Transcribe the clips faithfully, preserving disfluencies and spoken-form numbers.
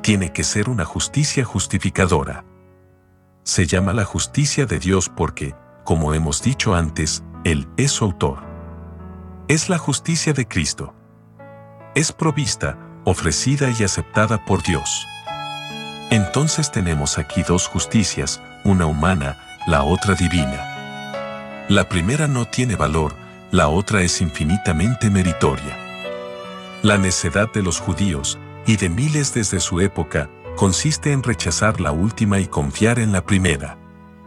tiene que ser una justicia justificadora. Se llama la justicia de Dios porque, como hemos dicho antes, Él es su autor. Es la justicia de Cristo. Es provista, ofrecida y aceptada por Dios. Entonces tenemos aquí dos justicias, una humana, la otra divina. La primera no tiene valor, la otra es infinitamente meritoria. La necedad de los judíos, y de miles desde su época, consiste en rechazar la última y confiar en la primera.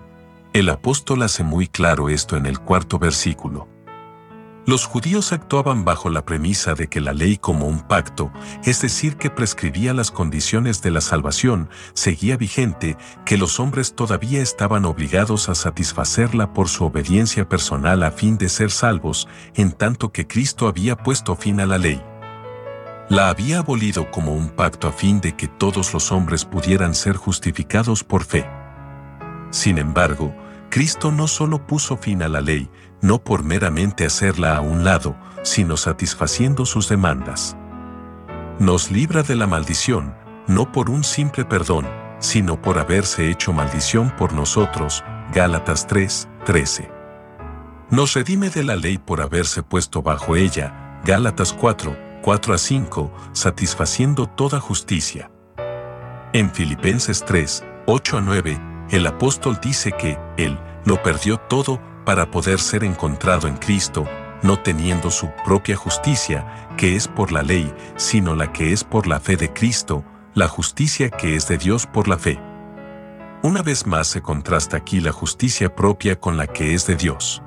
El apóstol hace muy claro esto en el cuarto versículo. Los judíos actuaban bajo la premisa de que la ley como un pacto, es decir, que prescribía las condiciones de la salvación, seguía vigente, que los hombres todavía estaban obligados a satisfacerla por su obediencia personal a fin de ser salvos, en tanto que Cristo había puesto fin a la ley. La había abolido como un pacto a fin de que todos los hombres pudieran ser justificados por fe. Sin embargo, Cristo no solo puso fin a la ley, no por meramente hacerla a un lado, sino satisfaciendo sus demandas. Nos libra de la maldición, no por un simple perdón, sino por haberse hecho maldición por nosotros, Gálatas tres, trece. Nos redime de la ley por haberse puesto bajo ella, Gálatas cuatro, cuatro a cinco, satisfaciendo toda justicia. En Filipenses tres, ocho a nueve, el apóstol dice que Él lo perdió todo para poder ser encontrado en Cristo, no teniendo su propia justicia, que es por la ley, sino la que es por la fe de Cristo, la justicia que es de Dios por la fe. Una vez más se contrasta aquí la justicia propia con la que es de Dios.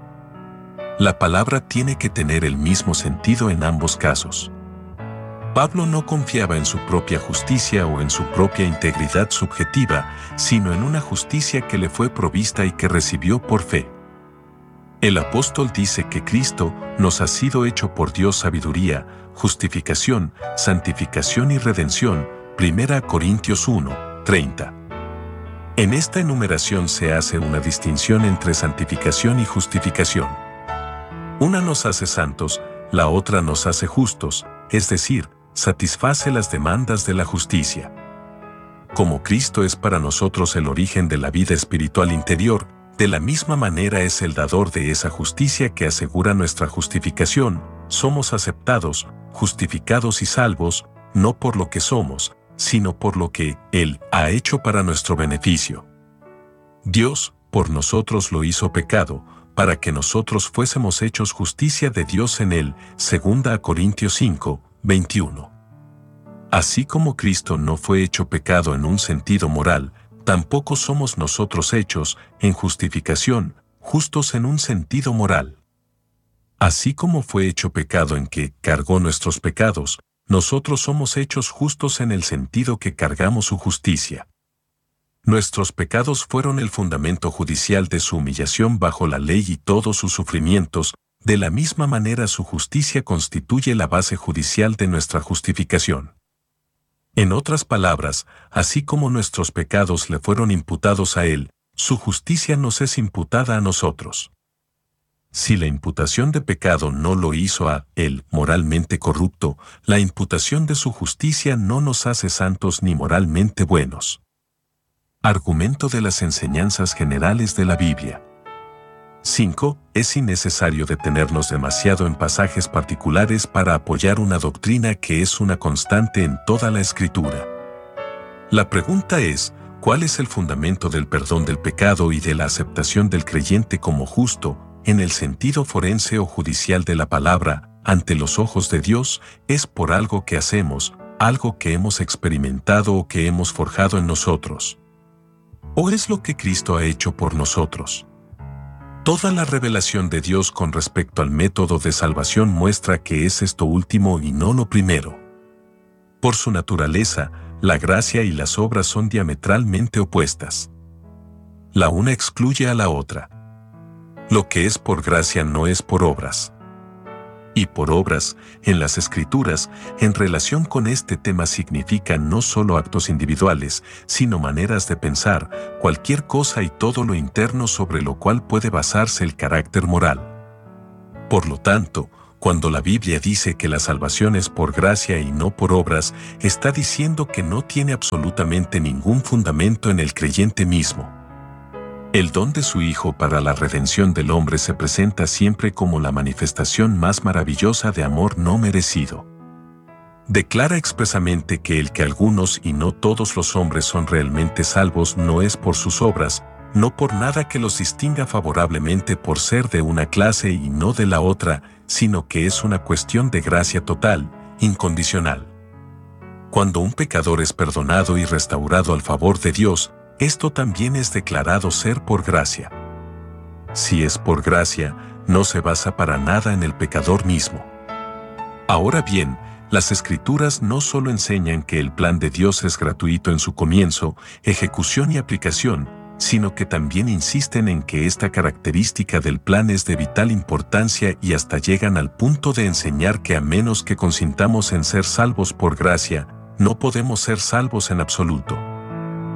La palabra tiene que tener el mismo sentido en ambos casos. Pablo no confiaba en su propia justicia o en su propia integridad subjetiva, sino en una justicia que le fue provista y que recibió por fe. El apóstol dice que Cristo nos ha sido hecho por Dios sabiduría, justificación, santificación y redención, primera Corintios uno, treinta. En esta enumeración se hace una distinción entre santificación y justificación. Una nos hace santos, la otra nos hace justos, es decir, satisface las demandas de la justicia. Como Cristo es para nosotros el origen de la vida espiritual interior, de la misma manera es el dador de esa justicia que asegura nuestra justificación. Somos aceptados, justificados y salvos, no por lo que somos, sino por lo que Él ha hecho para nuestro beneficio. Dios, por nosotros lo hizo pecado, para que nosotros fuésemos hechos justicia de Dios en Él, segunda Corintios cinco, veintiuno. Así como Cristo no fue hecho pecado en un sentido moral, tampoco somos nosotros hechos, en justificación, justos en un sentido moral. Así como fue hecho pecado en que cargó nuestros pecados, nosotros somos hechos justos en el sentido que cargamos su justicia. Nuestros pecados fueron el fundamento judicial de su humillación bajo la ley y todos sus sufrimientos, de la misma manera su justicia constituye la base judicial de nuestra justificación. En otras palabras, así como nuestros pecados le fueron imputados a Él, su justicia nos es imputada a nosotros. Si la imputación de pecado no lo hizo a Él moralmente corrupto, la imputación de su justicia no nos hace santos ni moralmente buenos. Argumento de las enseñanzas generales de la Biblia. cinco. Es innecesario detenernos demasiado en pasajes particulares para apoyar una doctrina que es una constante en toda la Escritura. La pregunta es, ¿cuál es el fundamento del perdón del pecado y de la aceptación del creyente como justo, en el sentido forense o judicial de la palabra, ante los ojos de Dios? ¿Es por algo que hacemos, algo que hemos experimentado o que hemos forjado en nosotros? ¿O es lo que Cristo ha hecho por nosotros? Toda la revelación de Dios con respecto al método de salvación muestra que es esto último y no lo primero. Por su naturaleza, la gracia y las obras son diametralmente opuestas. La una excluye a la otra. Lo que es por gracia no es por obras. Y por obras, en las Escrituras, en relación con este tema significa no solo actos individuales, sino maneras de pensar, cualquier cosa y todo lo interno sobre lo cual puede basarse el carácter moral. Por lo tanto, Cuando la Biblia dice que la salvación es por gracia y no por obras, está diciendo que no tiene absolutamente ningún fundamento en el creyente mismo. El don de su Hijo para la redención del hombre se presenta siempre como la manifestación más maravillosa de amor no merecido. Declara expresamente que el que algunos y no todos los hombres son realmente salvos no es por sus obras, no por nada que los distinga favorablemente por ser de una clase y no de la otra, sino que es una cuestión de gracia total, incondicional. Cuando un pecador es perdonado y restaurado al favor de Dios, esto también es declarado ser por gracia. Si es por gracia, no se basa para nada en el pecador mismo. Ahora bien, las Escrituras no solo enseñan que el plan de Dios es gratuito en su comienzo, ejecución y aplicación, sino que también insisten en que esta característica del plan es de vital importancia y hasta llegan al punto de enseñar que a menos que consintamos en ser salvos por gracia, no podemos ser salvos en absoluto.